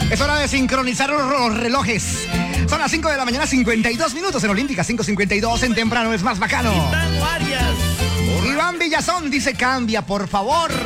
Es hora de sincronizar los relojes. Son las 5 de la mañana, 52 minutos en Olímpica, 5:52 en temprano, es más bacano. Iván Villazón dice: cambia, por favor.